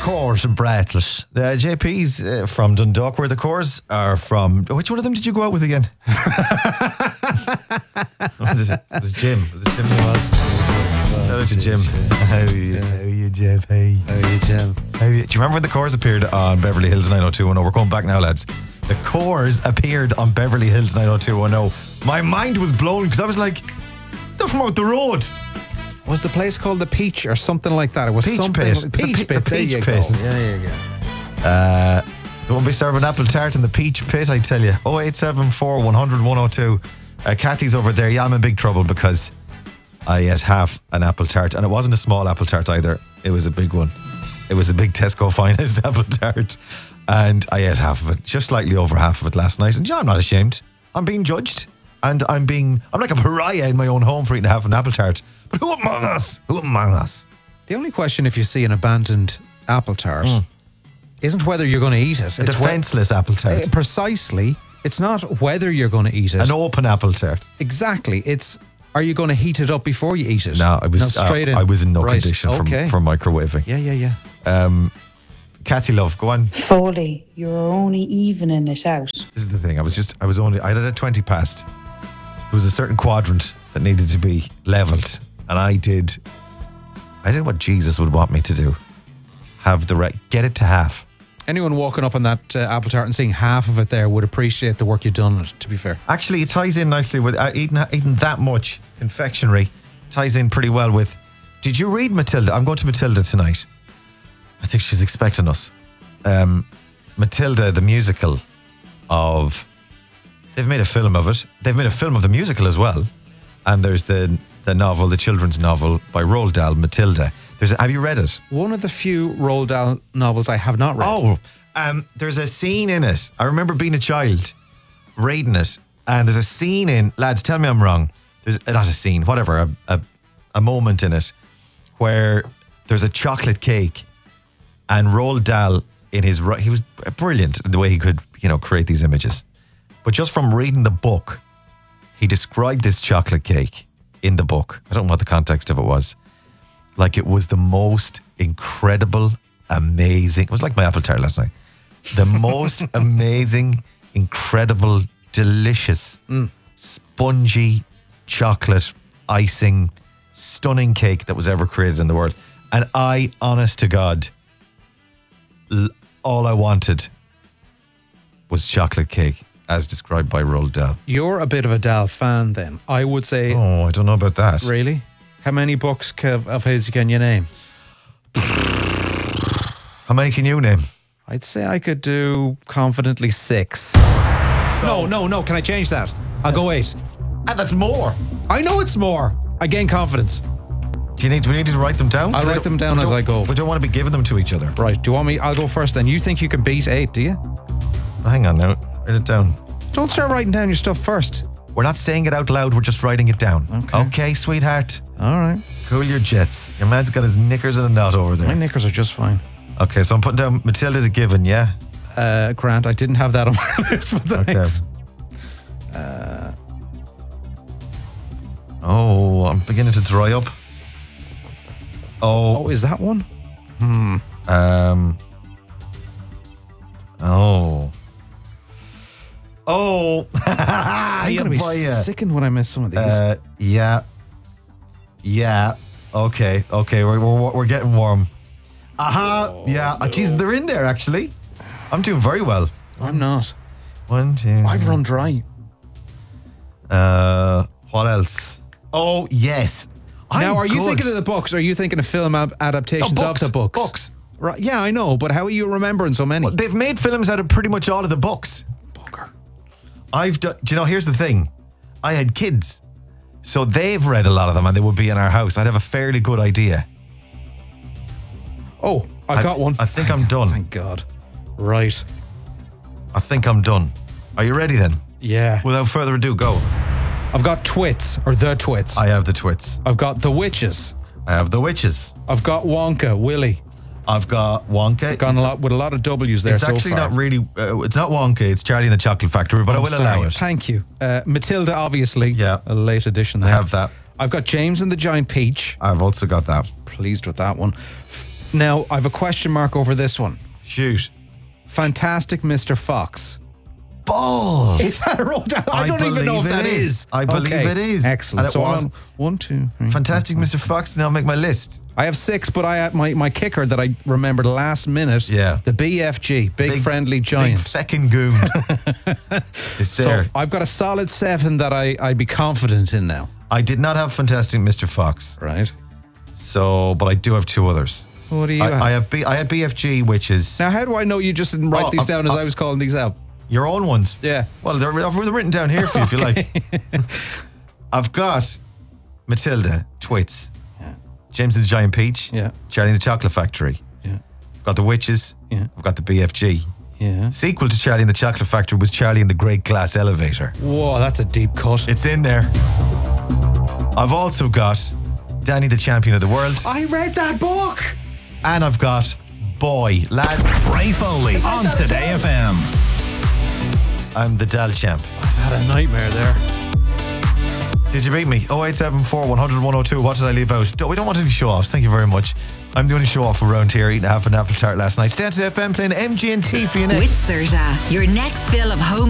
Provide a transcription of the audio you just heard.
Coors and Brattlers. JP's from Dundalk, where the Coors are from. Which one of them did you go out with again? It was Jim. Was it Jim who was? Shout out to Jim. How are you, JP? How are you, Jim? Do you remember when the Coors appeared on Beverly Hills 90210? We're going back now, lads. The Coors appeared on Beverly Hills 90210. My mind was blown because I was like, they're from out the road. Was the place called the Peach or something like that? It was Peach something. Pit. Peach Pit. The Peach there you Pit. go. Yeah. They won't be serving apple tart in the Peach Pit, I tell you. 0874 100 102. Kathy's over there. Yeah, I'm in big trouble because I ate half an apple tart, and it wasn't a small apple tart either. It was a big one. It was a big Tesco Finest apple tart, and I ate half of it, just slightly over half of it last night. And yeah, I'm not ashamed. I'm being judged, and I'm like a pariah in my own home for eating half an apple tart. But who among us? Who among us? The only question, if you see an abandoned apple tart, isn't whether you're going to eat it. A defenseless apple tart. Precisely. It's not whether you're going to eat it. An open apple tart. Exactly. It's, are you going to heat it up before you eat it? No, I was straight in. I was in no Right. condition Okay. for microwaving. Yeah. Kathy, love, go on. Foley, you're only evening it out. This is the thing. I had a 20 past. There was a certain quadrant that needed to be leveled, and I did what Jesus would want me to do. Get it to half. Anyone walking up on that apple tart and seeing half of it there would appreciate the work you've done on it, to be fair. Actually, it ties in nicely with eating that much confectionery. Ties in pretty well with. Did you read Matilda? I'm going to Matilda tonight. I think she's expecting us. Matilda, the musical they've made a film of it. They've made a film of the musical as well. And there's the novel, the children's novel by Roald Dahl, Matilda. Have you read it? One of the few Roald Dahl novels I have not read. Oh, there's a scene in it. I remember being a child reading it, and there's a scene in, lads, tell me I'm wrong. There's not a scene, whatever, a moment in it where there's a chocolate cake, and Roald Dahl he was brilliant in the way he could, create these images. But just from reading the book, he described this chocolate cake in the book. I don't know what the context of it was. Like it was the most incredible, amazing. It was like my apple tart last night. The most amazing, incredible, delicious, spongy chocolate icing, stunning cake that was ever created in the world. And I, honest to God, all I wanted was chocolate cake as described by Roald Dahl. You're a bit of a Dahl fan then. I would say. Oh, I don't know about that. Really? How many books of his can you name? How many can you name? I'd say I could do confidently 6. No. Can I change that? I'll go 8. And that's more. I know it's more. I gain confidence. Do we need to write them down? I'll write them down as I go. We don't want to be giving them to each other. Right. Do you want me? I'll go first then. You think you can beat 8, do you? Hang on now. Write it down. Don't start writing down your stuff first. We're not saying it out loud. We're just writing it down. Okay, sweetheart. All right. Cool your jets. Your man's got his knickers in a knot over there. My knickers are just fine. Okay, so I'm putting down Matilda's a given, yeah? Grant, I didn't have that on my list, but thanks. I'm beginning to dry up. Oh, is that one? I'm going to be sickened when I miss some of these. Yeah. Okay. We're getting warm. Yeah. Jesus, they're in there, actually. I'm doing very well. I'm not. 1, 2. I've run dry. What else? Oh, yes. Now, are you thinking of the books, or are you thinking of film adaptations of the books? Books. Right. Yeah, I know, but how are you remembering so many? Well, they've made films out of pretty much all of the books. Bugger. Do you know, here's the thing. I had kids, so they've read a lot of them, and they would be in our house. I'd have a fairly good idea. Oh, I got one. I think I'm done. Thank God. Right. I think I'm done. Are you ready then? Yeah. Without further ado, go. I've got Twits, or The Twits. I have The Twits. I've got The Witches. I have The Witches. I've got Wonka, Willy. I've got Wonka. Gone with a lot of W's there so far. It's actually not really, it's not Wonka, it's Charlie and the Chocolate Factory, but I will allow it. Thank you. Matilda, obviously. Yeah. A late addition there. I have that. I've got James and the Giant Peach. I've also got that. Pleased with that one. Now, I have a question mark over this one. Shoot. Fantastic Mr. Fox. Balls. Is that a roll down? I don't even know if believe that it is. I believe it is. Excellent. And it So was on 1, 2, 3. Fantastic Mr. Fox did not make my list. I have 6, but I my kicker that I remembered last minute. Yeah. The BFG, Big Friendly Giant. Big feckin' goon. It's there. So I've got a solid 7 that I'd be confident in now. I did not have Fantastic Mr. Fox. Right. So, but I do have 2 others. What do you have? I had BFG, which is Now, how do I know you just didn't write Oh, these down as I was calling these out? your own ones. Yeah. Well, they're written down here for you if you like. I've got Matilda, Twits, James and the Giant Peach, Yeah. Charlie and the Chocolate Factory. Yeah. I've got the Witches. Yeah. I've got the BFG. Yeah. Sequel to Charlie and the Chocolate Factory was Charlie and the Great Glass Elevator. Whoa, that's a deep cut. It's in there. I've also got Danny the Champion of the World. I read that book. And I've got Boy. Lads, Ray Foley on Today FM. I'm the Dal Champ. I've had a nightmare there. Did you beat me? 0874 100 102. What did I leave out? We don't want any show offs. Thank you very much. I'm the only show off around here eating half an apple tart last night. Stay on Today FM playing MG&T for you next. With Serta, your next fill of home